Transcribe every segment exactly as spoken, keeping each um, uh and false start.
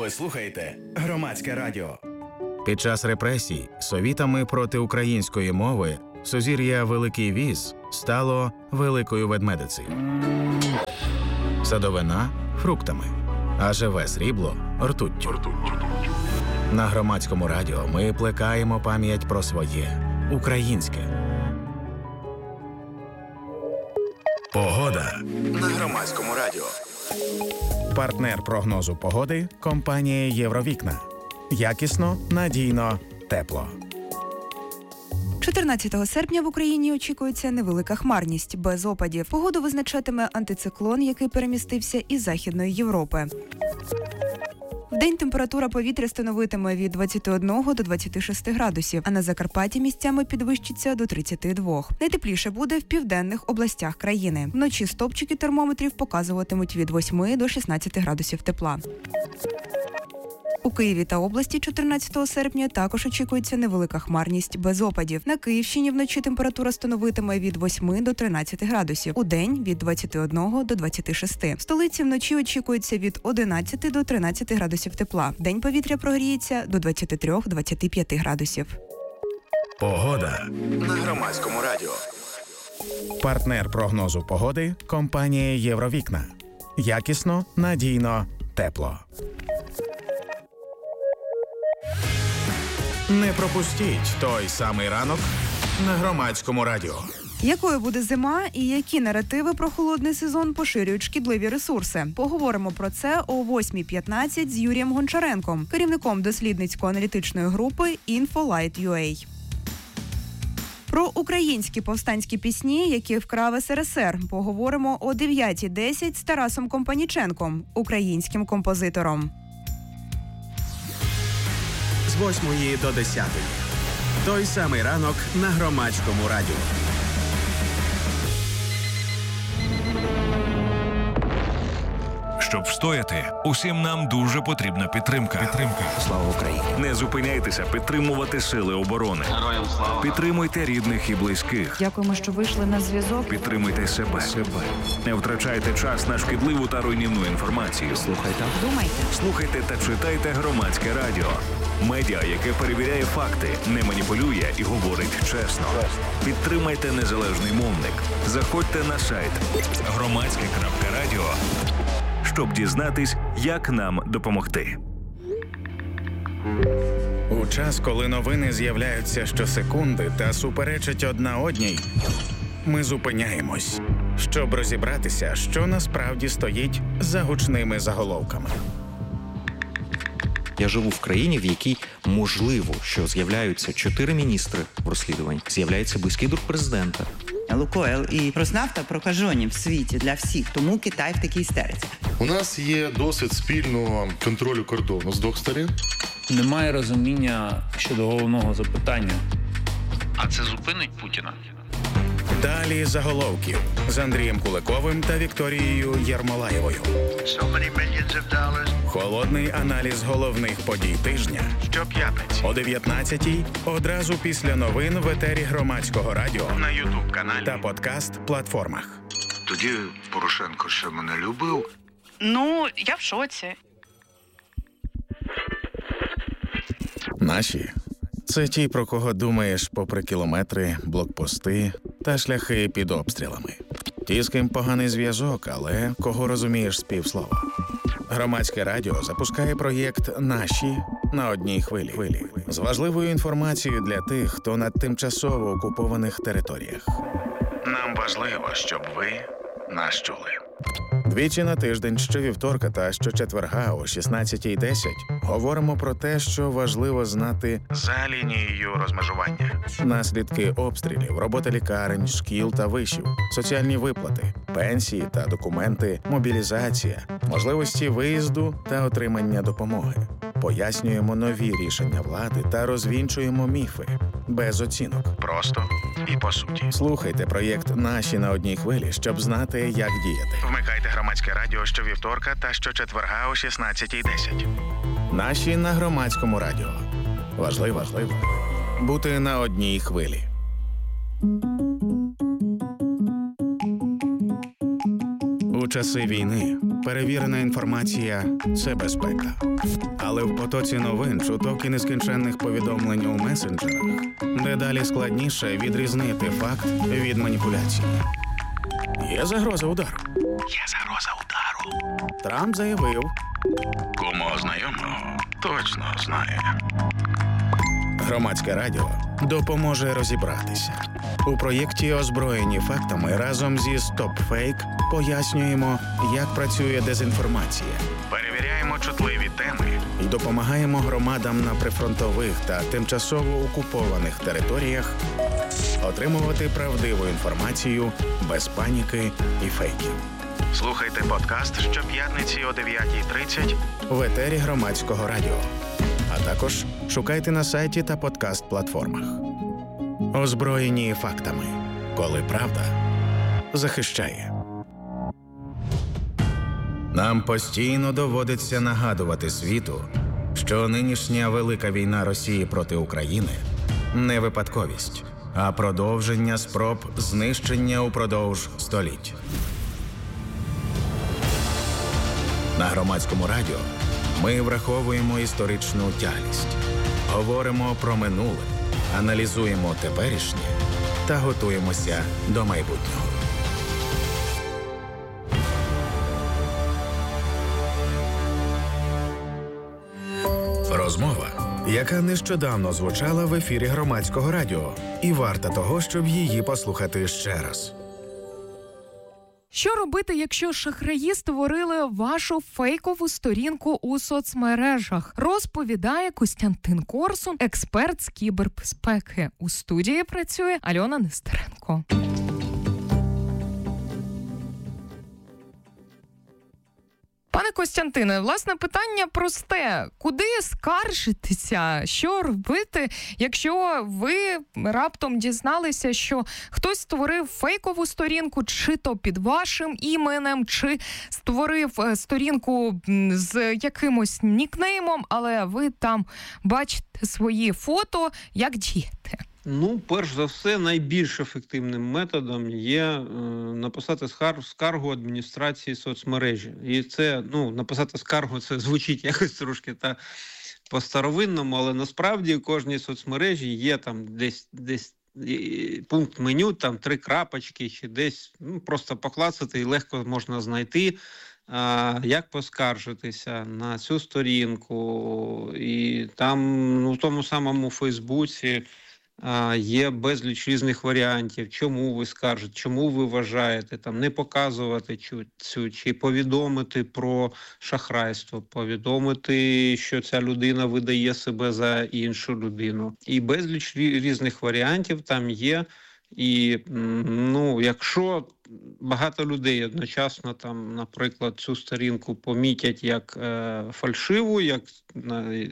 Ви слухаєте Громадське радіо. Під час репресій совітами проти української мови сузір'я Великий Віз стало Великою Ведмедицею. Садовина – фруктами, а живе срібло – ртуттю. На Громадському радіо ми плекаємо пам'ять про своє – українське. Погода на Громадському радіо. Партнер прогнозу погоди – компанія «Євровікна». Якісно, надійно, тепло. чотирнадцятого серпня в Україні очікується невелика хмарність, без опадів. Погоду визначатиме антициклон, який перемістився із Західної Європи. Вдень температура повітря становитиме від двадцяти одного до двадцяти шести градусів, а на Закарпатті місцями підвищиться до тридцяти двох. Найтепліше буде в південних областях країни. Вночі стопчики термометрів показуватимуть від восьми до шістнадцяти градусів тепла. У Києві та області чотирнадцятого серпня також очікується невелика хмарність без опадів. На Київщині вночі температура становитиме від восьми до тринадцяти градусів. Удень – від двадцяти одного до двадцяти шести. В столиці вночі очікується від одинадцяти до тринадцяти градусів тепла. Вдень повітря прогріється до двадцяти трьох - двадцяти п'яти градусів. Погода на Громадському радіо. Партнер прогнозу погоди – компанія «Євровікна». Якісно, надійно, тепло. Не пропустіть той самий ранок на Громадському радіо. Якою буде зима і які наративи про холодний сезон поширюють шкідливі ресурси? Поговоримо про це о восьмій п'ятнадцять з Юрієм Гончаренком, керівником дослідницько-аналітичної групи «Інфолайт.ua». Про українські повстанські пісні, які вкрав ес ер ес ер, поговоримо о дев'ятій десять з Тарасом Компаніченком, українським композитором. З восьмої до десятої. Той самий ранок на Громадському радіо. Щоб встояти, усім нам дуже потрібна підтримка. Підтримка. Слава Україні! Не зупиняйтеся підтримувати сили оборони. Героям слава! Підтримуйте рідних і близьких. Дякуємо, що вийшли на зв'язок. Підтримуйте себе. себе. Не втрачайте час на шкідливу та руйнівну інформацію. Слухайте. Думайте. Слухайте та читайте Громадське радіо. Медіа, яке перевіряє факти, не маніпулює і говорить чесно. Підтримайте незалежний мовник. Заходьте на сайт громадське крапка радіо, щоб дізнатись, як нам допомогти. У час, коли новини з'являються щосекунди та суперечать одна одній, ми зупиняємось, щоб розібратися, що насправді стоїть за гучними заголовками. Я живу в країні, в якій можливо, що з'являються чотири міністри в розслідуванні, з'являється близький друг президента. Лукойл і Роснафта прокажені в світі для всіх, тому Китай в такій істериці. У нас є досвід спільного контролю кордону з двох сторін. Немає розуміння щодо головного запитання. А це зупинить Путіна? Далі заголовків з Андрієм Куликовим та Вікторією Єрмолаєвою. Холодний аналіз головних подій тижня. Щоп'ятниці о дев'ятнадцятій, одразу після новин в етері Громадського радіо, на ютуб-каналі та подкаст-платформах. Тоді Порошенко ще мене любив. Ну, я в шоці. Наші – це ті, про кого думаєш попри кілометри, блокпости та шляхи під обстрілами. Ті, з ким поганий зв'язок, але кого розумієш з півслова. Громадське радіо запускає проєкт «Наші» на одній хвилі. З важливою інформацією для тих, хто на тимчасово окупованих територіях. Нам важливо, щоб ви нас чули. Двічі на тиждень, щовівторка та щочетверга о шістнадцятій десять говоримо про те, що важливо знати за лінією розмежування. Наслідки обстрілів, робота лікарень, шкіл та вишів, соціальні виплати, пенсії та документи, мобілізація, можливості виїзду та отримання допомоги. Пояснюємо нові рішення влади та розвінчуємо міфи. Без оцінок. Просто і по суті. Слухайте проєкт «Наші» на одній хвилі, щоб знати, як діяти. Вмикайте Громадське радіо щовівторка та щочетверга о шістнадцятій десять. «Наші» на Громадському радіо. Важливо, важливо бути на одній хвилі. У часи війни перевірена інформація – це безпека. Але в потоці новин, чуток і нескінченних повідомлень у месенджерах дедалі складніше відрізнити факт від маніпуляції. Є загроза удару. Є загроза удару. Трамп заявив. Кому знайомого точно знає. Громадське радіо допоможе розібратися. У проєкті «Озброєні фактами» разом зі «Стоп-фейк» пояснюємо, як працює дезінформація. Перевіряємо чутливі теми І допомагаємо громадам на прифронтових та тимчасово окупованих територіях отримувати правдиву інформацію без паніки і фейків. Слухайте подкаст щоп'ятниці о дев'ятій тридцять в етері Громадського радіо. А також шукайте на сайті та подкаст-платформах. Озброєні фактами. Коли правда захищає. Нам постійно доводиться нагадувати світу, що нинішня велика війна Росії проти України не випадковість, а продовження спроб знищення упродовж століть. На Громадському радіо ми враховуємо історичну тяглість, говоримо про минуле, аналізуємо теперішнє та готуємося до майбутнього. Розмова, яка нещодавно звучала в ефірі Громадського радіо, і варта того, щоб її послухати ще раз. Що робити, якщо шахраї створили вашу фейкову сторінку у соцмережах? Розповідає Костянтин Корсун, експерт з кібербезпеки. У студії працює Альона Нестеренко. Пане Костянтине, власне, питання просте. Куди скаржитися? Що робити, якщо ви раптом дізналися, що хтось створив фейкову сторінку, чи то під вашим іменем, чи створив сторінку з якимось нікнеймом, але ви там бачите свої фото, як діяти? Ну, перш за все, найбільш ефективним методом є е, написати скар- скаргу адміністрації соцмережі. І це, ну, написати скаргу, це звучить якось трошки та по-старовинному, але насправді у кожній соцмережі є там десь, десь пункт меню, там три крапочки, чи десь, ну, просто поклацати і легко можна знайти, а, як поскаржитися на цю сторінку. І там, ну, в тому самому Фейсбуці є безліч різних варіантів, чому ви скаржите, чому ви вважаєте, там, не показувати цю, цю, чи повідомити про шахрайство, повідомити, що ця людина видає себе за іншу людину. І безліч різних варіантів там є. І, ну, якщо багато людей одночасно, там, наприклад, цю сторінку помітять як е, фальшиву, як е,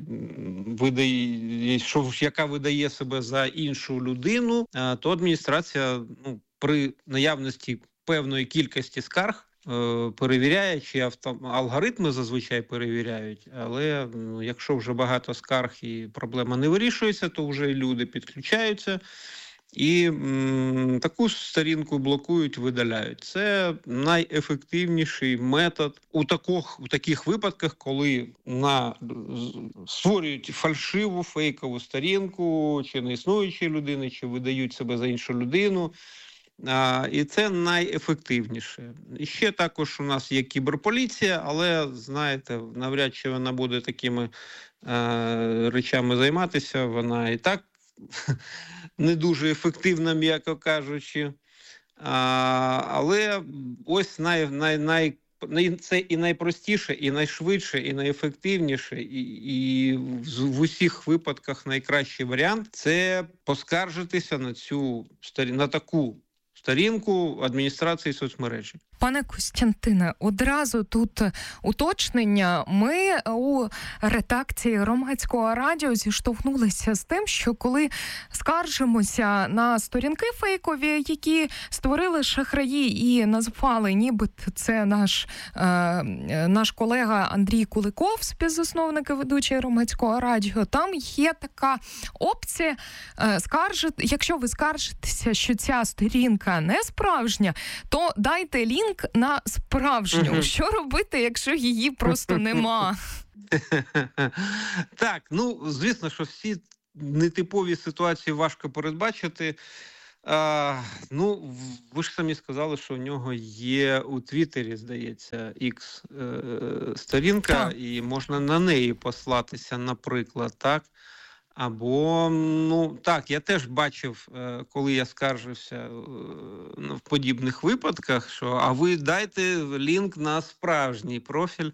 видає, що, яка видає себе за іншу людину, е, то адміністрація, ну, при наявності певної кількості скарг е, перевіряє, чи авто, алгоритми зазвичай перевіряють, але, ну, якщо вже багато скарг і проблема не вирішується, то вже люди підключаються. І м, таку сторінку блокують, видаляють. Це найефективніший метод у таких, у таких випадках, коли на, створюють фальшиву, фейкову сторінку, чи не існуючої людини, чи видають себе за іншу людину. А, і це найефективніше. І ще також у нас є кіберполіція, але, знаєте, навряд чи вона буде такими а, речами займатися. Вона і так не дуже ефективна, м'яко кажучи. А, але ось най, най, най, це і найпростіше, і найшвидше, і найефективніше, і, і в, в усіх випадках найкращий варіант – це поскаржитися на цю на таку сторінку адміністрації соцмережі. Пане Костянтине, одразу тут уточнення. Ми у редакції Громадського радіо зіштовхнулися з тим, що коли скаржимося на сторінки фейкові, які створили шахраї і назвали, нібито це наш, е, наш колега Андрій Куликов, співзасновник і ведучий Громадського радіо, там є така опція е, скаржити, якщо ви скаржитеся, що ця сторінка не справжня, то дайте лінк лінк на справжню. Mm-hmm. Що робити, якщо її просто нема? Так, ну, звісно, що всі нетипові ситуації важко передбачити. А, ну, ви ж самі сказали, що в нього є у Твіттері, здається, X е, сторінка, так. І можна на неї послатися, наприклад, так? Або, ну, так, я теж бачив, коли я скаржився в подібних випадках, що, а ви дайте лінк на справжній профіль.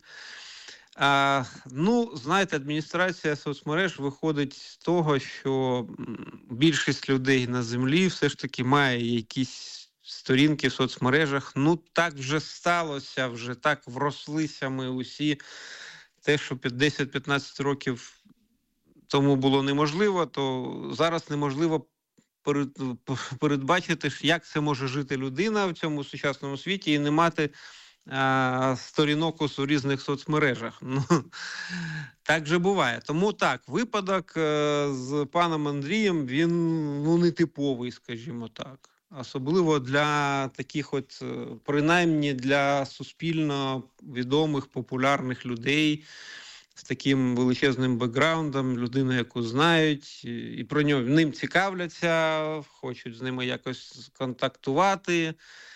А, ну, знаєте, адміністрація соцмереж виходить з того, що більшість людей на землі все ж таки має якісь сторінки в соцмережах. Ну, так вже сталося, вже так врослися ми усі. Те, що десять-п'ятнадцять років тому було неможливо, то зараз неможливо передбачити, як це може жити людина в цьому сучасному світі і не мати а, сторінок у різних соцмережах. Ну, так же буває. Тому так, випадок а, з паном Андрієм, він ну, нетиповий, скажімо так. Особливо для таких от, принаймні для суспільно відомих, популярних людей, з таким величезним бекграундом, людина, яку знають, і про нього ним цікавляться, хочуть з ними якось контактувати.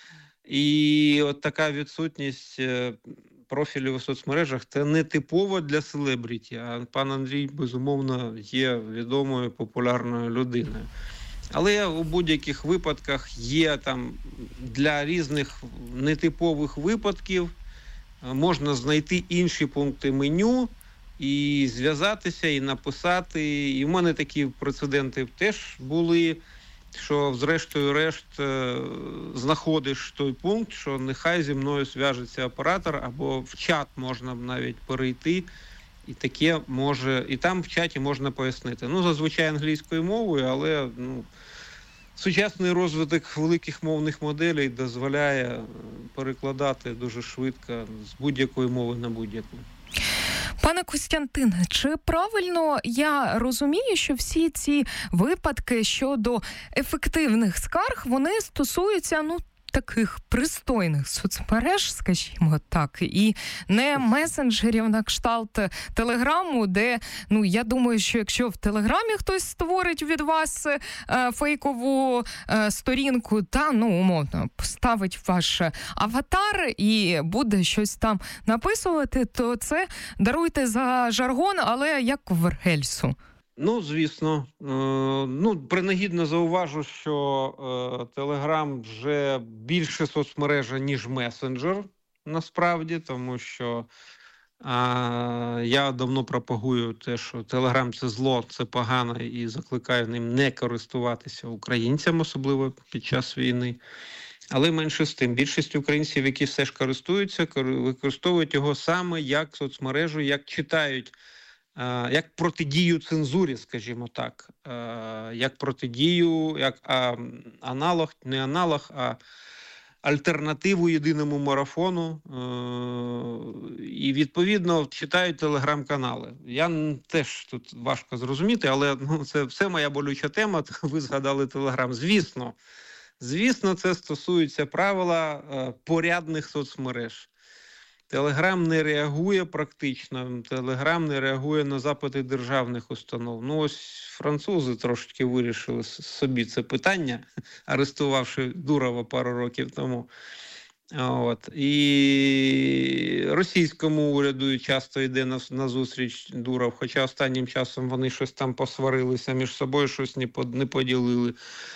І от така відсутність профілів у соцмережах – це не типово для селебріті, а пан Андрій, безумовно, є відомою, популярною людиною. Але у будь-яких випадках є там для різних нетипових випадків можна знайти інші пункти меню, і зв'язатися, і написати. І в мене такі прецеденти теж були, що зрештою решт знаходиш той пункт, що нехай зі мною зв'яжеться оператор, або в чат можна навіть перейти, і таке може, і там в чаті можна пояснити. Ну, зазвичай англійською мовою, але ну, сучасний розвиток великих мовних моделей дозволяє перекладати дуже швидко з будь-якої мови на будь-яку. Пане Костянтине, чи правильно я розумію, що всі ці випадки щодо ефективних скарг, вони стосуються, ну, таких пристойних соцмереж, скажімо так, і не месенджерів на кшталт Телеграму, де, ну, я думаю, що якщо в Телеграмі хтось створить від вас е, фейкову е, сторінку, та, ну, умовно, поставить ваш аватар і буде щось там написувати, то це, даруйте за жаргон, але як в рельсу. Ну, звісно. Е, ну, принагідно зауважу, що Телеграм вже більше соцмережа, ніж месенджер, насправді, тому що е, я давно пропагую те, що Телеграм – це зло, це погано, і закликаю ним не користуватися українцям, особливо під час війни. Але менше з тим, більшість українців, які все ж користуються, використовують його саме як соцмережу, як читають, як протидію цензурі, скажімо так, як протидію, як аналог, не аналог, а альтернативу єдиному марафону. І, відповідно, читають телеграм-канали. Я теж тут важко зрозуміти, але ну, це все моя болюча тема, ви згадали Телеграм. Звісно, звісно, це стосується правила порядних соцмереж. Телеграм не реагує практично, Телеграм не реагує на запити державних установ. Ну ось французи трошки вирішили собі це питання, арестувавши Дурова пару років тому. От. І російському уряду часто йде на, на зустріч Дуров, хоча останнім часом вони щось там посварилися між собою, щось не, под, не поділили.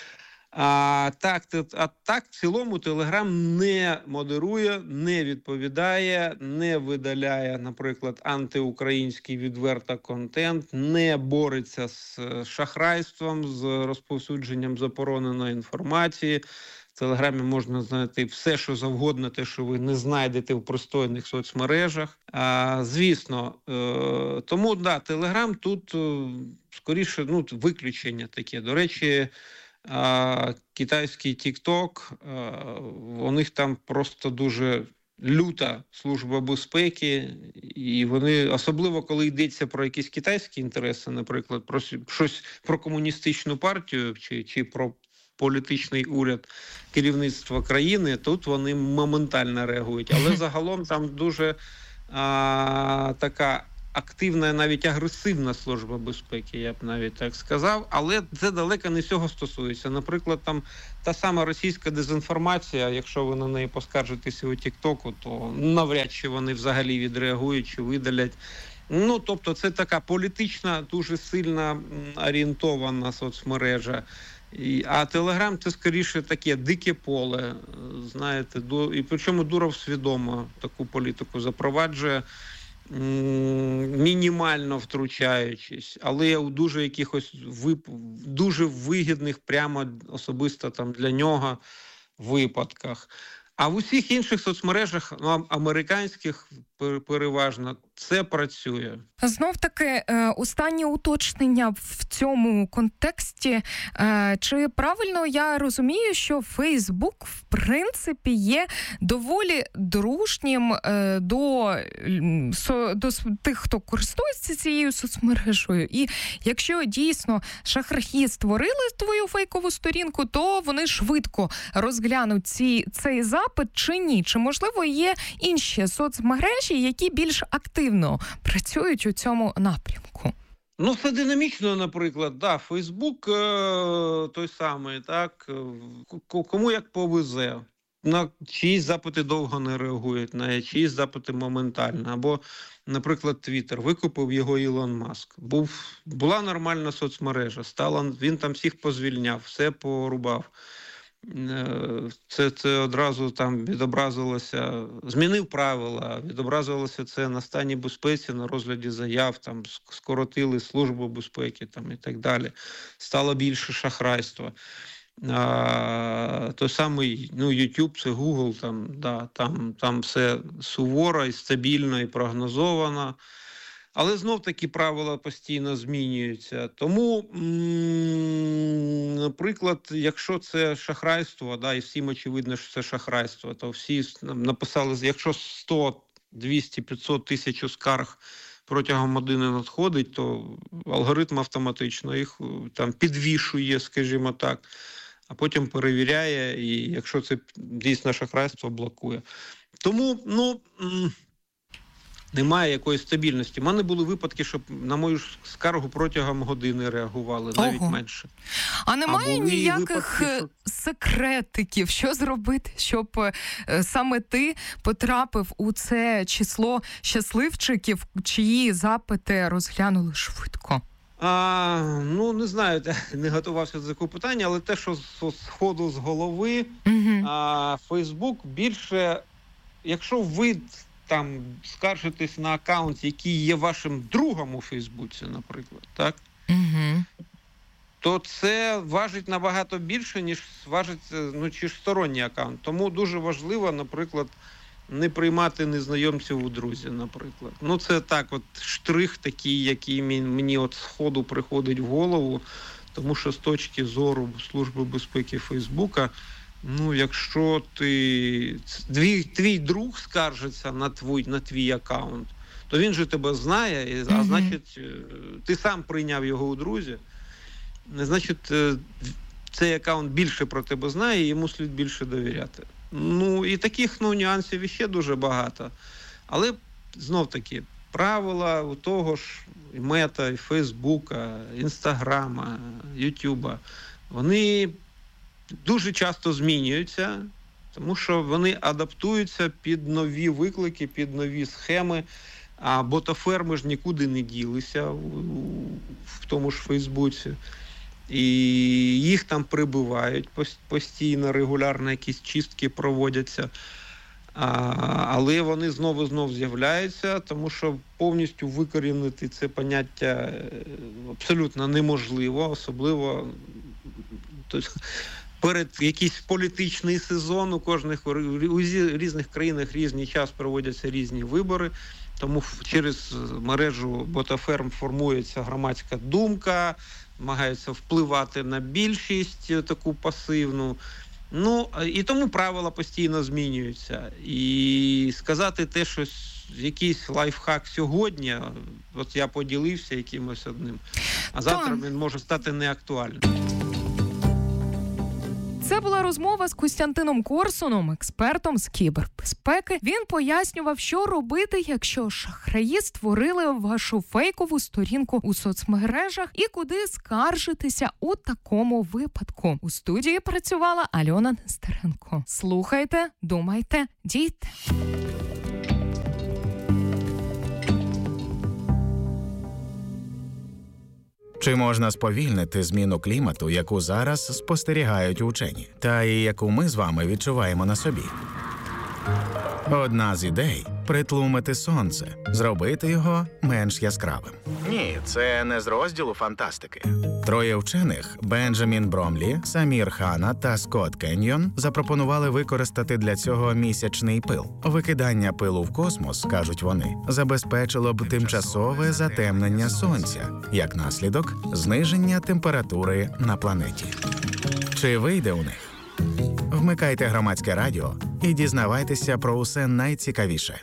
А так, а так, в цілому, Телеграм не модерує, не відповідає, не видаляє, наприклад, антиукраїнський відверто контент, не бореться з шахрайством, з розповсюдженням забороненої інформації. В Телеграмі можна знайти все, що завгодно, те, що ви не знайдете в пристойних соцмережах. А, звісно, е, тому, да, Телеграм тут е, скоріше, ну, виключення таке. До речі, А, китайський TikTok, а, у них там просто дуже люта служба безпеки, і вони, особливо коли йдеться про якісь китайські інтереси, наприклад, про щось про комуністичну партію чи, чи про політичний уряд керівництва країни, тут вони моментально реагують. Але загалом там дуже а, така активна, навіть агресивна служба безпеки, я б навіть так сказав, але це далеко не всього стосується. Наприклад, там та сама російська дезінформація, якщо ви на неї поскаржитеся у Тік-Току, то навряд чи вони взагалі відреагують чи видалять. Ну, тобто це така політична, дуже сильно орієнтована соцмережа. І, а Телеграм – це скоріше таке дике поле, знаєте, до, і причому Дуров свідомо таку політику запроваджує, мінімально втручаючись, але у дуже якихось вип... дуже вигідних прямо особисто там для нього випадках. А в усіх інших соцмережах, ну, американських переважно, це працює. Знов-таки, останнє уточнення в цьому контексті. Чи правильно я розумію, що Фейсбук, в принципі, є доволі дружнім до, до тих, хто користується цією соцмережею? І якщо дійсно шахраї створили твою фейкову сторінку, то вони швидко розглянуть ці, цей запит чи ні? Чи, можливо, є інші соцмережі, які більш активно працюють у цьому напрямку? Ну, все динамічно, наприклад, да, Фейсбук е- той самий, так, к- кому як повезе. На чиїсь запити довго не реагують, на чиїсь запити моментально. Або, наприклад, Твіттер, викупив його Ілон Маск. Був, була нормальна соцмережа, стала, він там всіх позвільняв, все порубав. Це, це одразу там відобразилося, змінив правила, відобразилося це на стані безпеці, на розгляді заяв, там скоротили службу безпеки там, і так далі. Стало більше шахрайства. А, той самий, ну, YouTube, це Google, там, да, там, там все суворо і стабільно, і прогнозовано. Але знов-таки правила постійно змінюються. Тому, м- наприклад, якщо це шахрайство, да, і всім очевидно, що це шахрайство, то всі написали, якщо сто, двісті, п'ятсот тисяч скарг протягом години надходить, то алгоритм автоматично їх там підвішує, скажімо так, а потім перевіряє, і якщо це дійсно шахрайство, блокує. Тому, ну... М- немає якоїсь стабільності. У мене були випадки, щоб на мою скаргу протягом години реагували, навіть Ого. менше. А немає а ніяких випадки, що... секретиків, що зробити, щоб е, саме ти потрапив у це число щасливчиків, чиї запити розглянули швидко? А, ну, не знаю, не готувався до цього питання, але те, що з сходу з голови, угу. а, Фейсбук більше, якщо ви там скаржитесь на аккаунт, який є вашим другом у Фейсбуці, наприклад, так? Угу. То це важить набагато більше, ніж важить, ну, чи ж сторонній аккаунт. Тому дуже важливо, наприклад, не приймати незнайомців у друзі, наприклад. Ну, це так, от штрих такий, який мені от сходу приходить в голову, тому що з точки зору Служби безпеки Фейсбука, ну, якщо ти твій, твій друг скаржиться на твій, на твій аккаунт, то він же тебе знає, і, а mm-hmm. значить, ти сам прийняв його у друзі, значить, цей аккаунт більше про тебе знає, і йому слід більше довіряти. Ну, і таких, ну, нюансів іще дуже багато. Але, знов-таки, правила у того ж і Мета, і Фейсбука, Інстаграма, Ютуба, вони дуже часто змінюються, тому що вони адаптуються під нові виклики, під нові схеми, а ботаферми ж нікуди не ділися в тому ж Фейсбуці. І їх там прибивають постійно, регулярно якісь чистки проводяться. А, але вони знову-знову з'являються, тому що повністю викорінити це поняття абсолютно неможливо, особливо тобто, перед якийсь політичний сезон у кожних у різних країнах різний час проводяться різні вибори, тому через мережу ботаферм формується громадська думка, намагаються впливати на більшість таку пасивну. Ну, і тому правила постійно змінюються. І сказати те, що якийсь лайфхак сьогодні, от я поділився якимось одним, а завтра він може стати неактуальним. Це була розмова з Костянтином Корсуном, експертом з кібербезпеки. Він пояснював, що робити, якщо шахраї створили вашу фейкову сторінку у соцмережах і куди скаржитися у такому випадку. У студії працювала Альона Нестеренко. Слухайте, думайте, дійте. Чи можна сповільнити зміну клімату, яку зараз спостерігають учені, та і яку ми з вами відчуваємо на собі? Одна з ідей – притлумити сонце, зробити його менш яскравим. Ні, це не з розділу фантастики. Троє вчених – Бенджамін Бромлі, Самір Хана та Скотт Кеньйон – запропонували використати для цього місячний пил. Викидання пилу в космос, кажуть вони, забезпечило б тимчасове затемнення сонця, як наслідок – зниження температури на планеті. Чи вийде у них? Вмикайте Громадське радіо і дізнавайтеся про усе найцікавіше.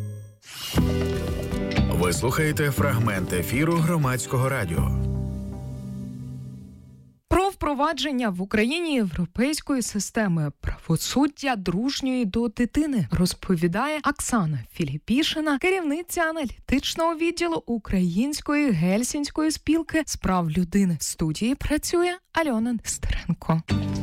Ви слухаєте фрагмент ефіру Громадського радіо. Про впровадження в Україні європейської системи правосуддя дружньої до дитини розповідає Оксана Філіпішина, керівниця аналітичного відділу Української Гельсінської спілки з прав людини. В студії працює Альона Нестеренко.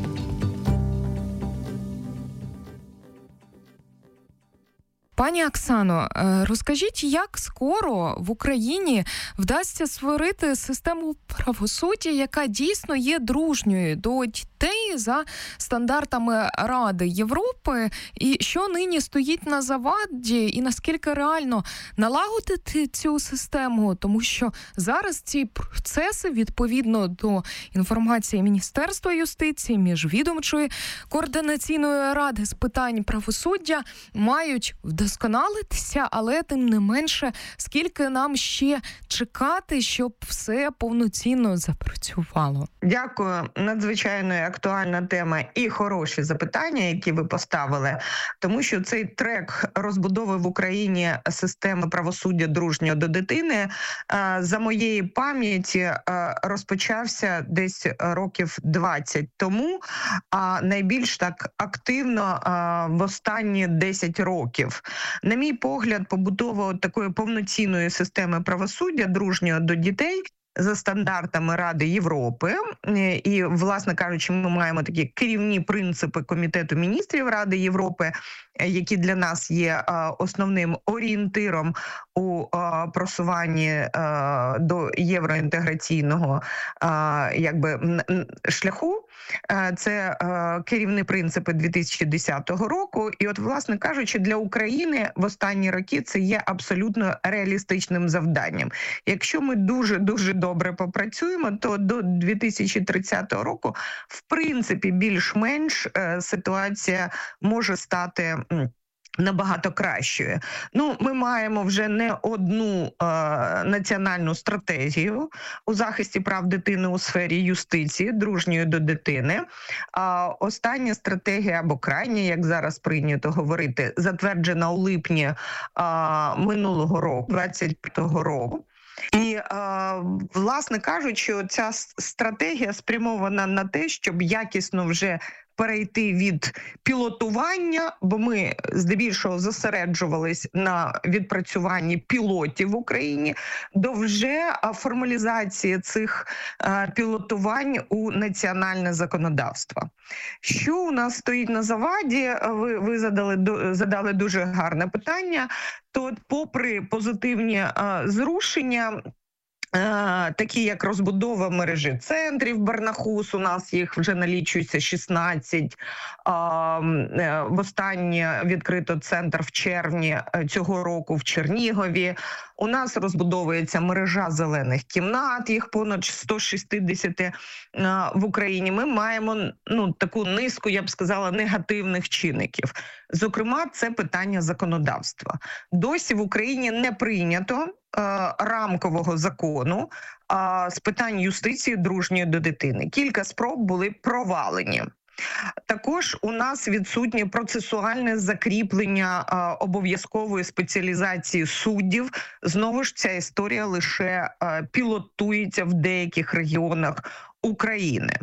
Пані Оксано, розкажіть, як скоро в Україні вдасться створити систему правосуддя, яка дійсно є дружньою до дітей за стандартами Ради Європи, і що нині стоїть на заваді, і наскільки реально налагодити цю систему, тому що зараз ці процеси, відповідно до інформації Міністерства юстиції, Міжвідомчої координаційної ради з питань правосуддя, мають вдосконалитися, але тим не менше, скільки нам ще чекати, щоб все повноцінно запрацювало? Дякую. Надзвичайно актуальна тема і хороші запитання, які ви поставили, тому що цей трек розбудови в Україні системи правосуддя дружнього до дитини, за моєї пам'яті, розпочався десь років двадцять тому, а найбільш так активно в останні десять років. На мій погляд, побудова такої повноцінної системи правосуддя дружнього до дітей за стандартами Ради Європи, і, власне кажучи, ми маємо такі керівні принципи Комітету міністрів Ради Європи, які для нас є основним орієнтиром у просуванні до євроінтеграційного якби шляху. Це керівні принципи дві тисячі десятого року. І от, власне кажучи, для України в останні роки це є абсолютно реалістичним завданням. Якщо ми дуже-дуже добре попрацюємо, то до дві тисячі тридцятого року, в принципі, більш-менш ситуація може стати набагато кращою. Ну, ми маємо вже не одну е, національну стратегію у захисті прав дитини у сфері юстиції, дружньої до дитини. А остання стратегія, або крайня, як зараз прийнято говорити, затверджена у липні е, минулого року, двадцять п'ятого року. І, власне кажучи, ця стратегія спрямована на те, щоб якісно вже перейти від пілотування, бо ми здебільшого зосереджувались на відпрацюванні пілотів в Україні, до вже формалізації цих пілотувань у національне законодавство. Що у нас стоїть на заваді? Ви, ви задали, задали дуже гарне питання. То попри позитивні зрушення, такі як розбудова мережі центрів Барнахус, у нас їх вже налічується шістнадцять. Востаннє відкрито центр в червні цього року в Чернігові. У нас розбудовується мережа зелених кімнат, їх понад сто шістдесят в Україні. Ми маємо ну, таку низку, я б сказала, негативних чинників. Зокрема, це питання законодавства. Досі в Україні не прийнято рамкового закону з питань юстиції дружньої до дитини. Кілька спроб були провалені. Також у нас відсутнє процесуальне закріплення обов'язкової спеціалізації суддів. Знову ж, ця історія лише пілотується в деяких регіонах України.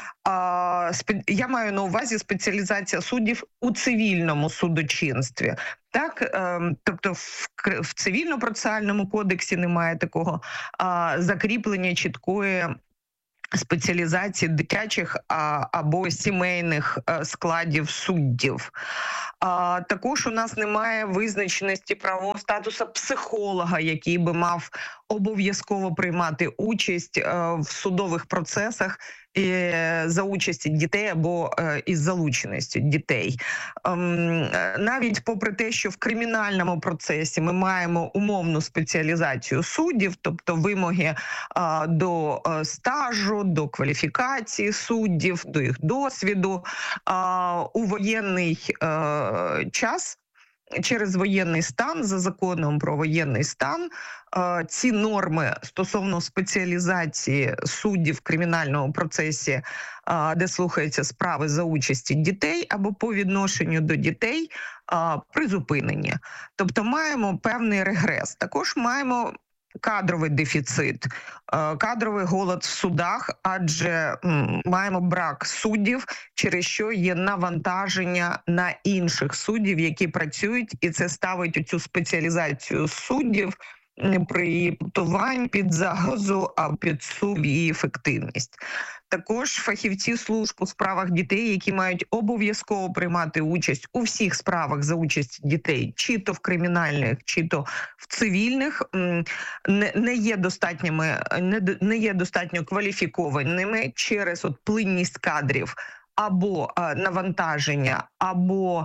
Я маю на увазі спеціалізація суддів у цивільному судочинстві. Так, тобто в цивільно-процесуальному кодексі немає такого закріплення чіткої спеціалізації дитячих або сімейних складів суддів. Також у нас немає визначеності правового статусу психолога, який би мав обов'язково приймати участь в судових процесах за участі дітей або із залученістю дітей. Навіть попри те, що в кримінальному процесі ми маємо умовну спеціалізацію суддів, тобто вимоги до стажу, до кваліфікації суддів, до їх досвіду, у воєнний час, через воєнний стан, за законом про воєнний стан, ці норми стосовно спеціалізації суддів в кримінальному процесі, де слухаються справи за участі дітей або по відношенню до дітей, призупинені. Тобто маємо певний регрес. Також маємо кадровий дефіцит, кадровий голод в судах, адже маємо брак суддів, через що є навантаження на інших суддів, які працюють, і це ставить цю спеціалізацію суддів при питувань під загрозу, а під сумнів її ефективність. Також фахівці служб у справах дітей, які мають обов'язково приймати участь у всіх справах за участь дітей, чи то в кримінальних, чи то в цивільних, не є достатніми, не є достатньо кваліфікованими через от плинність кадрів або навантаження, або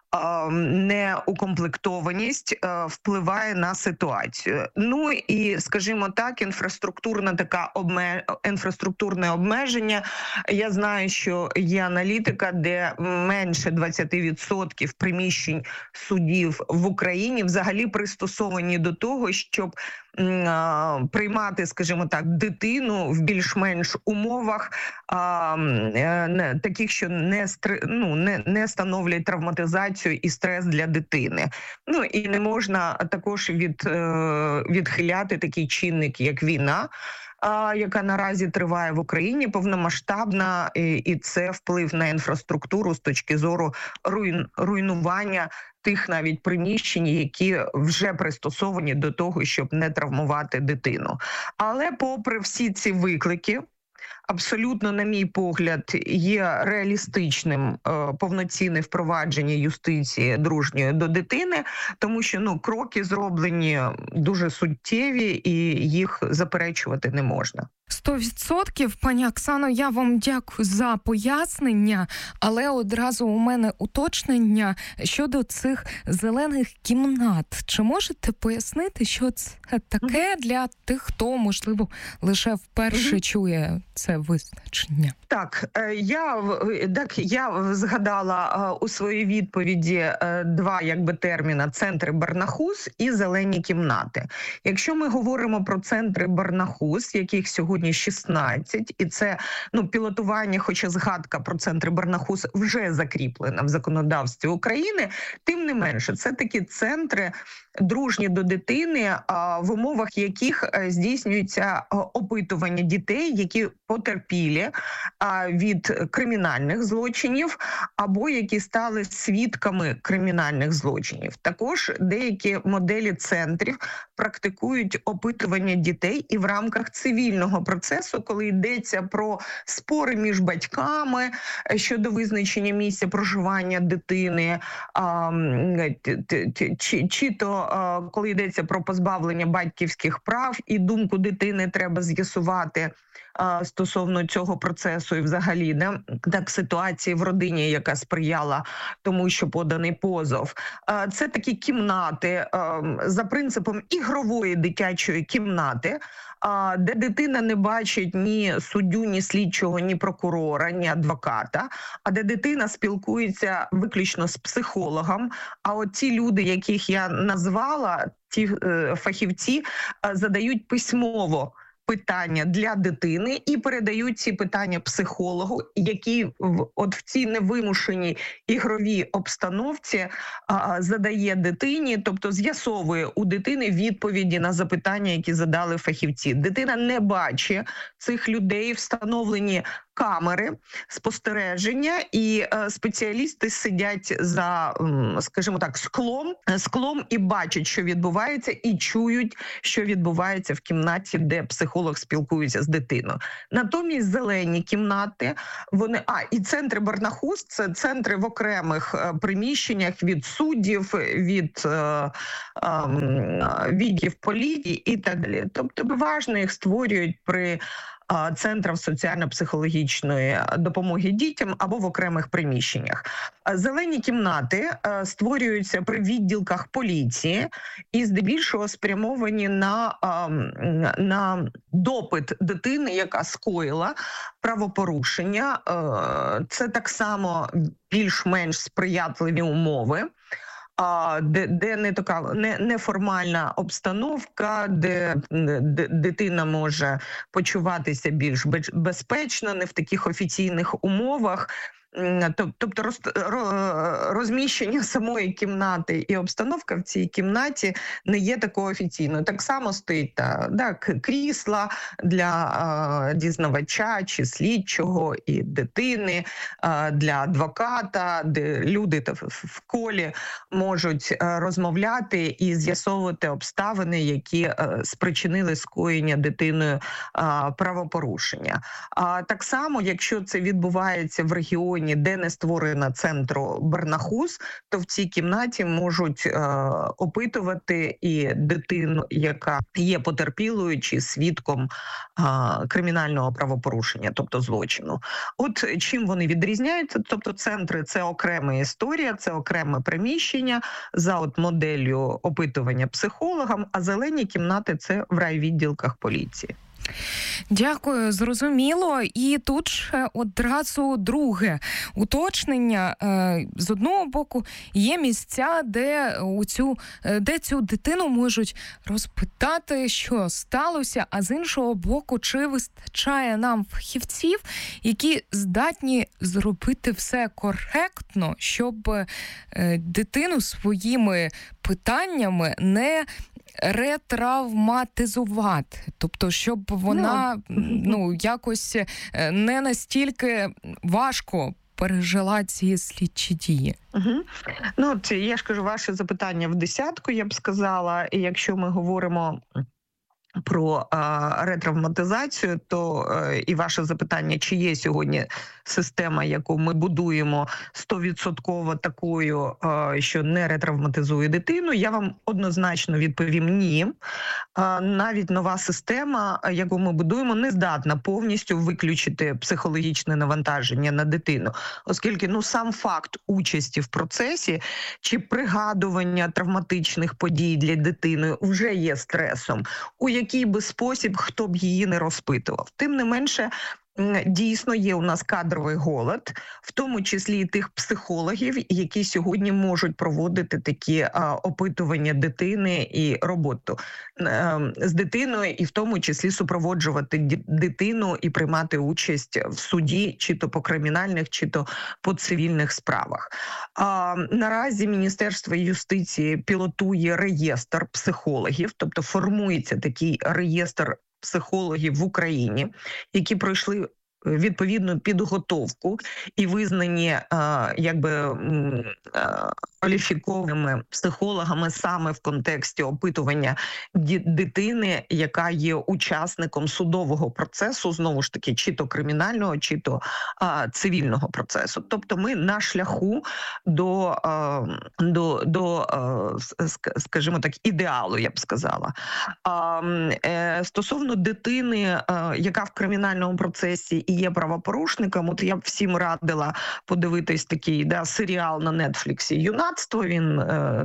неукомплектованість впливає на ситуацію. Ну і, скажімо так, інфраструктурна така обме... інфраструктурне обмеження. Я знаю, що є аналітика, де менше двадцять відсотків приміщень судів в Україні взагалі пристосовані до того, щоб приймати, скажімо так, дитину в більш-менш умовах а, не, таких, що не, ну, не, не становлять травматизацію і стрес для дитини. Ну і не можна також від, відхиляти такий чинник, як війна, а, яка наразі триває в Україні, повномасштабна, і, і це вплив на інфраструктуру з точки зору руйн, руйнування тих навіть приміщень, які вже пристосовані до того, щоб не травмувати дитину. Але попри всі ці виклики, абсолютно, на мій погляд, є реалістичним е, повноцінне впровадження юстиції дружньої до дитини, тому що ну кроки зроблені дуже суттєві і їх заперечувати не можна. Сто відсотків, пані Оксано, я вам дякую за пояснення, але одразу у мене уточнення щодо цих зелених кімнат. Чи можете пояснити, що це таке для тих, хто, можливо, лише вперше mm-hmm. чує це визначення? Так, я, так, я згадала у своїй відповіді два якби терміни – центри Барнахус і зелені кімнати. Якщо ми говоримо про центри Барнахус, яких сьогодні шістнадцять, і це ну, пілотування, хоча згадка про центри Барнахус вже закріплена в законодавстві України, тим не менше, це такі центри дружні до дитини, в умовах яких здійснюється опитування дітей, які потерпілі від кримінальних злочинів або які стали свідками кримінальних злочинів. Також деякі моделі центрів практикують опитування дітей і в рамках цивільного процесу, коли йдеться про спори між батьками щодо визначення місця проживання дитини, чи, чи то коли йдеться про позбавлення батьківських прав і думку дитини треба з'ясувати стосовно цього процесу і взагалі не так ситуації в родині, яка сприяла тому, що поданий позов. Це такі кімнати за принципом ігрової дитячої кімнати, де дитина не бачить ні суддю, ні слідчого, ні прокурора, ні адвоката, а де дитина спілкується виключно з психологом. А от ті люди, яких я назвала, ті фахівці, задають письмово питання для дитини і передають ці питання психологу, який в от в цій невимушеній ігровій обстановці а, задає дитині, тобто з'ясовує у дитини відповіді на запитання, які задали фахівці. Дитина не бачить цих людей, встановлені камери спостереження, і е, спеціалісти сидять за, скажімо так, склом, склом і бачать, що відбувається, і чують, що відбувається в кімнаті, де психолог спілкується з дитиною. Натомість зелені кімнати, вони, а, і центри Барнахус, це центри в окремих е, приміщеннях від суддів, від е, е, відділів поліції і так далі. Тобто, важно їх створюють при центрів соціально-психологічної допомоги дітям або в окремих приміщеннях. Зелені кімнати створюються при відділках поліції і здебільшого спрямовані на, на допит дитини, яка скоїла правопорушення. Це так само більш-менш сприятливі умови. Де, де не така не, неформальна обстановка, де, де дитина може почуватися більш безпечно, не в таких офіційних умовах. Тобто роз, розміщення самої кімнати і обстановка в цій кімнаті не є такою офіційною. Так само стоїть та, так, крісла для а, дізнавача чи слідчого і дитини, а, для адвоката, де люди та, в колі можуть а, розмовляти і з'ясовувати обставини, які а, спричинили скоєння дитиною а, правопорушення. А так само, якщо це відбувається в регіоні, де не створено центру Барнахус, то в цій кімнаті можуть е, опитувати і дитину, яка є потерпілою чи свідком е, кримінального правопорушення, тобто злочину. От чим вони відрізняються? Тобто центри – це окрема історія, це окреме приміщення за от моделлю опитування психологам, а зелені кімнати – це в райвідділках поліції. Дякую, зрозуміло. І тут ще одразу друге уточнення. З одного боку, є місця, де у цю, де цю дитину можуть розпитати, що сталося, а з іншого боку, чи вистачає нам фахівців, які здатні зробити все коректно, щоб дитину своїми питаннями не ретравматизувати, тобто, щоб вона ну, якось не настільки важко пережила ці слідчі дії. Угу. Ну, от, я ж кажу, ваше запитання в десятку, я б сказала, і якщо ми говоримо про а, ретравматизацію, то а, і ваше запитання, чи є сьогодні система, яку ми будуємо сто відсотків такою, а, що не ретравматизує дитину, я вам однозначно відповім ні. А, навіть нова система, яку ми будуємо, не здатна повністю виключити психологічне навантаження на дитину, оскільки ну сам факт участі в процесі чи пригадування травматичних подій для дитини вже є стресом, у який би спосіб, хто б її не розпитував. Тим не менше, дійсно є у нас кадровий голод, в тому числі і тих психологів, які сьогодні можуть проводити такі а, опитування дитини і роботу а, з дитиною, і в тому числі супроводжувати дитину і приймати участь в суді, чи то по кримінальних, чи то по цивільних справах. А, наразі Міністерство юстиції пілотує реєстр психологів, тобто формується такий реєстр психологів в Україні, які пройшли відповідну підготовку і визнані а, якби а, кваліфікованими психологами саме в контексті опитування дитини, яка є учасником судового процесу, знову ж таки, чи то кримінального, чи то а, цивільного процесу. Тобто ми на шляху до, а, до, до а, скажімо так, ідеалу, я б сказала. А, е, стосовно дитини, а, яка в кримінальному процесі і є правопорушником, от я б всім радила подивитись такий да, серіал на Нетфліксі «Юнацтво». Він е,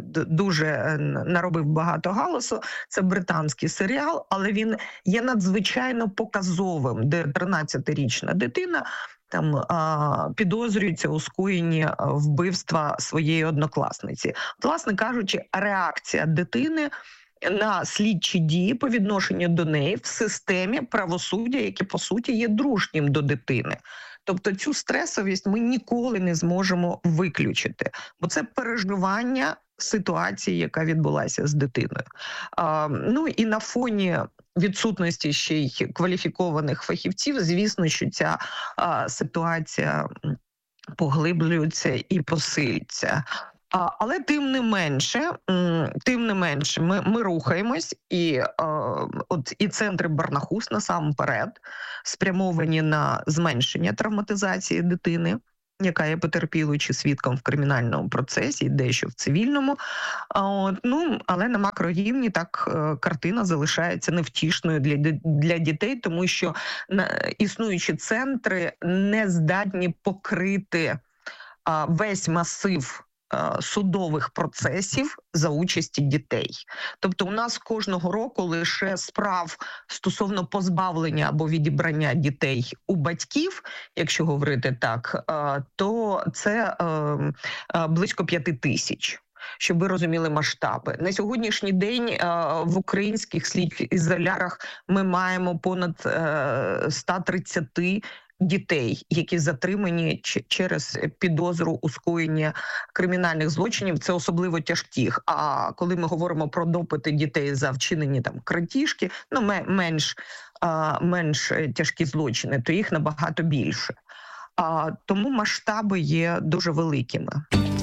дуже наробив багато галасу. Це британський серіал, але він є надзвичайно показовим, де тринадцятирічна дитина там а, підозрюється у скоєнні вбивства своєї однокласниці. Власне кажучи, реакція дитини на слідчі дії по відношенню до неї в системі правосуддя, яке, по суті, є дружнім до дитини. Тобто цю стресовість ми ніколи не зможемо виключити, бо це переживання ситуації, яка відбулася з дитиною. А, ну і на фоні відсутності ще й кваліфікованих фахівців, звісно, що ця а, ситуація поглиблюється і посилюється. А, але тим не менше, тим не менше, ми, ми рухаємось, і а, от і центри Барнахус насамперед спрямовані на зменшення травматизації дитини, яка є потерпілою чи свідком в кримінальному процесі, дещо в цивільному. А, от, ну, але на макрорівні так картина залишається невтішною для, для дітей, тому що на, існуючі центри не здатні покрити а, весь масив судових процесів за участі дітей. Тобто у нас кожного року лише справ стосовно позбавлення або відібрання дітей у батьків, якщо говорити так, то це близько п'яти тисяч. Щоб ви розуміли масштаби. На сьогоднішній день в українських слідчих-ізолярах ми маємо понад сто тридцять дітей, які затримані через підозру у скоєнні кримінальних злочинів, це особливо тяжких. А коли ми говоримо про допити дітей за вчинені там крадіжки, ну менш, менш тяжкі злочини, то їх набагато більше. А, тому масштаби є дуже великими.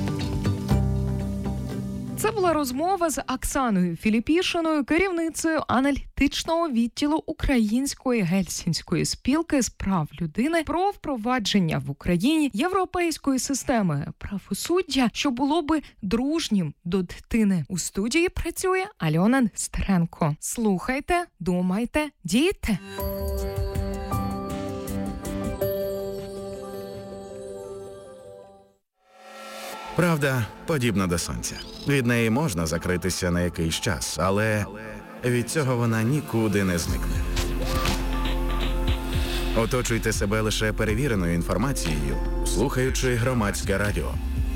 Це була розмова з Оксаною Філіпішиною, керівницею аналітичного відділу Української гельсінської спілки з прав людини про впровадження в Україні європейської системи правосуддя, що було би дружнім до дитини. У студії працює Альона Нестеренко. Слухайте, думайте, дійте. Правда подібна до сонця. Від неї можна закритися на якийсь час, але від цього вона нікуди не зникне. Оточуйте себе лише перевіреною інформацією, слухаючи Громадське радіо.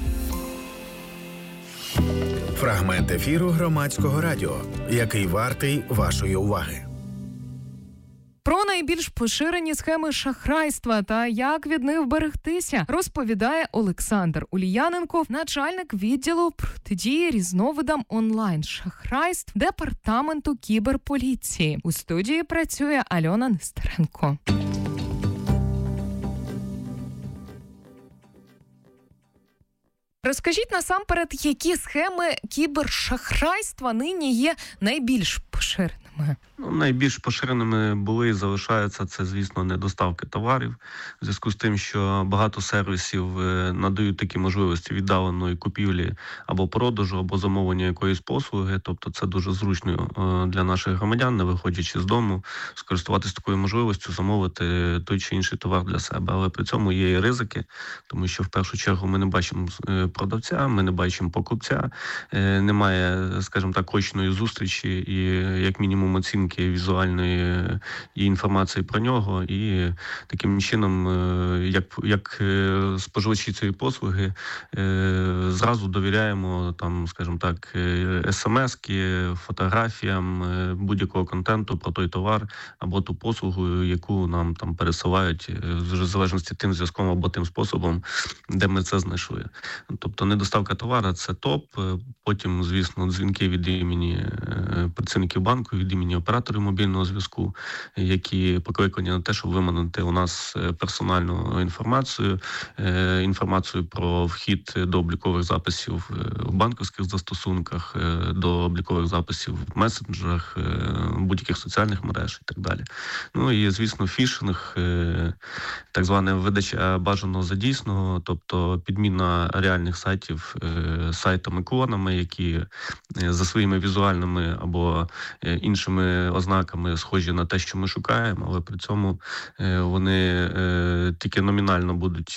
Фрагмент ефіру Громадського радіо, який вартий вашої уваги. Про найбільш поширені схеми шахрайства та як від них вберегтися, розповідає Олександр Уліяненко, начальник відділу протидії різновидам онлайн-шахрайств Департаменту кіберполіції. У студії працює Альона Нестеренко. Розкажіть насамперед, які схеми кібершахрайства нині є найбільш поширеними? Ну, найбільш поширеними були і залишаються це, звісно, недоставки товарів. В зв'язку з тим, що багато сервісів надають такі можливості віддаленої купівлі або продажу, або замовлення якоїсь послуги. Тобто це дуже зручно для наших громадян, не виходячи з дому, скористуватися такою можливістю, замовити той чи інший товар для себе. Але при цьому є і ризики, тому що в першу чергу ми не бачимо продавця, ми не бачимо покупця, немає, скажімо так, очної зустрічі і, як мінімум, оцінки візуальної і інформації про нього, і таким чином, як, як споживачі цієї послуги, зразу довіряємо, там, скажімо так, смс-ки, фотографіям, будь-якого контенту про той товар або ту послугу, яку нам там пересилають, в залежності тим зв'язком або тим способом, де ми це знайшли. Тобто недоставка товару – це топ, потім, звісно, дзвінки від імені працівників банку, від імені операторів мобільного зв'язку, які покликані на те, щоб виманити у нас персональну інформацію, інформацію про вхід до облікових записів в банківських застосунках, до облікових записів в месенджерах, будь-яких соціальних мереж і так далі. Ну і, звісно, фішинг, так зване видача бажаного за дійсного, тобто підміна реальних сайтів сайтами-клонами, які за своїми візуальними або іншими ознаками схожі на те, що ми шукаємо, але при цьому вони тільки номінально будуть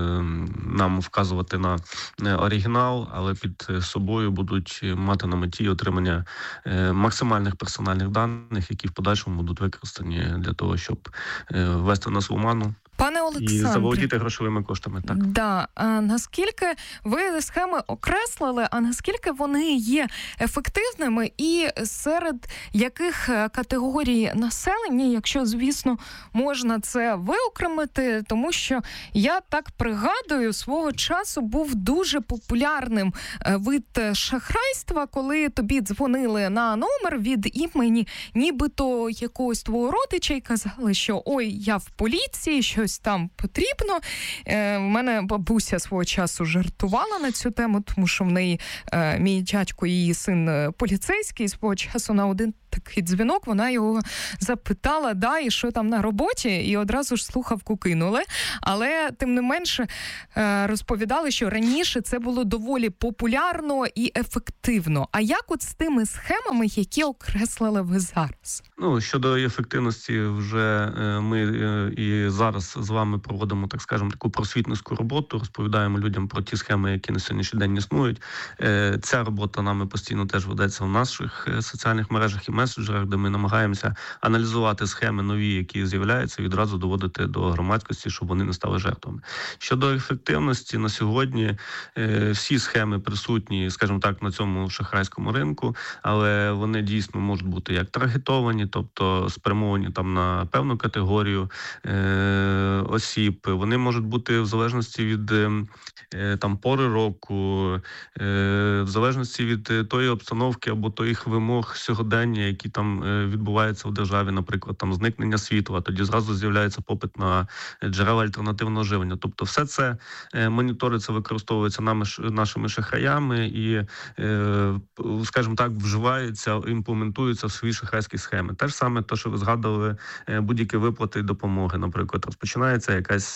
нам вказувати на оригінал, але під собою будуть мати на меті отримання максимальних персональних даних, які в подальшому будуть використані для того, щоб ввести нас в оману Пане і Олександре, заволодіти грошовими коштами. Так. Да. А наскільки ви схеми окреслили, а наскільки вони є ефективними і серед яких категорій населення, якщо, звісно, можна це виокремити, тому що я так пригадую, свого часу був дуже популярним вид шахрайства, коли тобі дзвонили на номер від імені нібито якогось твого родича і казали, що ой, я в поліції, щось там потрібно. Е, в мене бабуся свого часу жартувала на цю тему, тому що в неї е, мій дядько і її син поліцейський, свого часу на один такий дзвінок, вона його запитала, да, і що там на роботі, і одразу ж слухавку кинули. Але, тим не менше, розповідали, що раніше це було доволі популярно і ефективно. А як от з тими схемами, які окреслили ви зараз? Ну, щодо ефективності, вже ми і зараз з вами проводимо, так скажемо, таку просвітницьку роботу, розповідаємо людям про ті схеми, які на сьогоднішній день існують. Ця робота нами постійно теж ведеться в наших соціальних мережах і меседжерах, де ми намагаємося аналізувати схеми нові, які з'являються, і відразу доводити до громадськості, щоб вони не стали жертвами. Щодо ефективності, на сьогодні е, всі схеми присутні, скажімо так, на цьому шахрайському ринку, але вони дійсно можуть бути як таргетовані, тобто спрямовані там на певну категорію е, осіб. Вони можуть бути в залежності від е, там пори року, е, в залежності від тої обстановки або тих вимог сьогодення, які там відбуваються в державі, наприклад, там зникнення світла, тоді зразу з'являється попит на джерела альтернативного живлення. Тобто все це моніториться, використовується нами, нашими шахраями і, скажімо так, вживається, імплементується в свої шахрайські схеми. Те ж саме, те, що ви згадували, будь-які виплати і допомоги, наприклад, розпочинається якась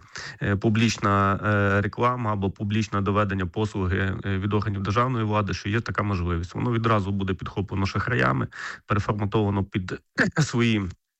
публічна реклама або публічне доведення послуги від органів державної влади, що є така можливість. Воно відразу буде підхоплено шахраями, переформатовано під свої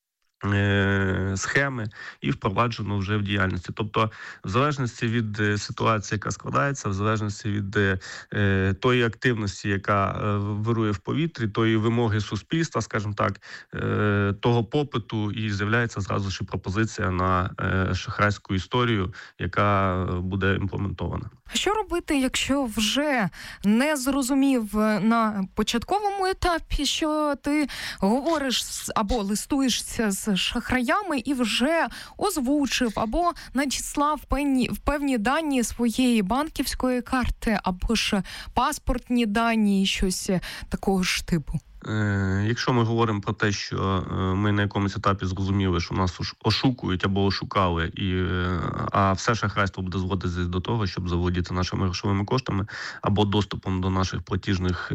е, схеми і впроваджено вже в діяльності. Тобто, в залежності від ситуації, яка складається, в залежності від е, тої активності, яка е, вирує в повітрі, тої вимоги суспільства, скажімо так, е, того попиту, і з'являється зразу ж пропозиція на е, шахрайську історію, яка буде імплементована. Що робити, якщо вже не зрозумів на початковому етапі, що ти говориш або листуєшся з шахраями і вже озвучив або надіслав певні, певні дані своєї банківської карти або ж паспортні дані, щось такого ж типу? Якщо ми говоримо про те, що ми на якомусь етапі зрозуміли, що нас ошукують або ошукали, і, а все шахрайство буде зводитися до того, щоб заволодіти нашими грошовими коштами або доступом до наших платіжних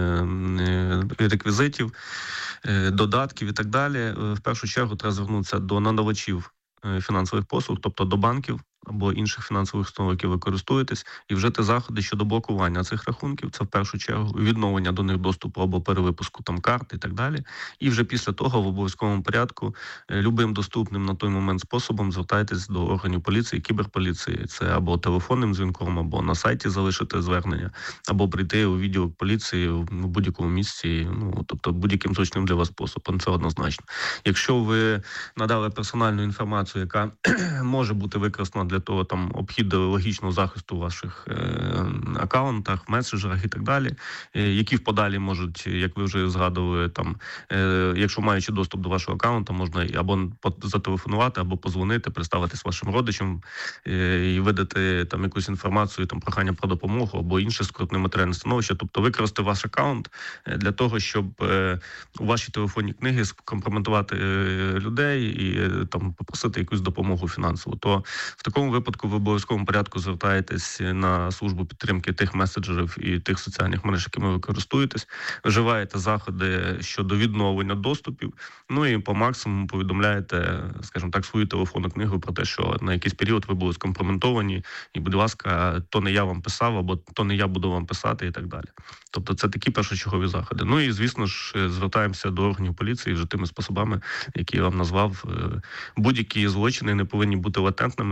реквізитів, додатків і так далі, в першу чергу треба звернутися до надавачів фінансових послуг, тобто до банків або інших фінансових установ, які ви користуєтесь, і вжити заходи щодо блокування цих рахунків. Це в першу чергу відновлення до них доступу або перевипуску там карт і так далі. І вже після того в обов'язковому порядку любим доступним на той момент способом звертайтесь до органів поліції, кіберполіції. Це або телефонним дзвінком, або на сайті залишити звернення, або прийти у відділок поліції в будь-якому місці, ну, тобто будь-яким зручним для вас способом. Це однозначно. Якщо ви надали персональну інформацію, яка може бути використана для того там обхіду логічного захисту в ваших е, акаунтах, меседжерах і так далі, е, які вподалі можуть, як ви вже згадували, там, е, якщо маючи доступ до вашого акаунту, можна або зателефонувати, або позвонити, представитись вашим родичам е, і видати там якусь інформацію, там прохання про допомогу або інше скрутне матеріальне становище, тобто використати ваш акаунт для того, щоб е, у вашій телефонній книги скомпрометувати е, людей і е, там попросити якусь допомогу фінансову. То в такому випадку в обов'язковому порядку звертаєтесь на службу підтримки тих меседжерів і тих соціальних мереж, якими ви користуєтесь, вживаєте заходи щодо відновлення доступів, ну і по максимуму повідомляєте, скажімо так, свою телефонну книгу про те, що на якийсь період ви були скомпрометовані, і, будь ласка, то не я вам писав, або то не я буду вам писати і так далі. Тобто це такі першочергові заходи. Ну і, звісно ж, звертаємося до органів поліції вже тими способами, які я вам назвав. Будь-які злочини не повинні бути латентними,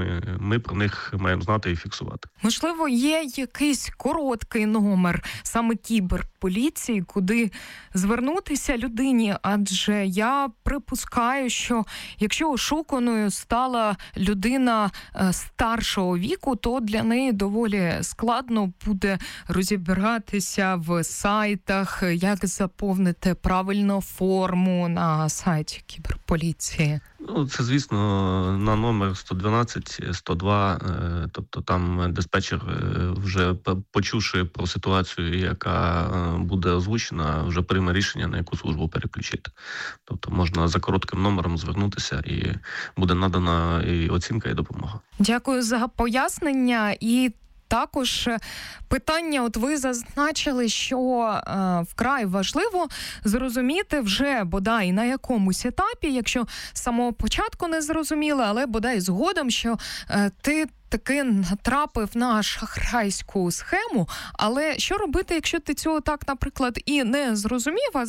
ми про них маємо знати і фіксувати. Можливо, є якийсь короткий номер саме кіберполіції, куди звернутися людині, адже я припускаю, що якщо ошуканою стала людина старшого віку, то для неї доволі складно буде розібратися в сайтах, як заповнити правильно форму на сайті кіберполіції. Ну, це, звісно, на номер сто дванадцять, сто два, тобто там диспетчер, вже почувши про ситуацію, яка буде озвучена, вже прийме рішення, на яку службу переключити. Тобто можна за коротким номером звернутися і буде надана і оцінка, і допомога. Дякую за пояснення. І також питання, от ви зазначили, що е, вкрай важливо зрозуміти вже бодай на якомусь етапі, якщо з самого початку не зрозуміли, але бодай згодом, що е, ти таки натрапив на шахрайську схему, але що робити, якщо ти цього так, наприклад, і не зрозумів, а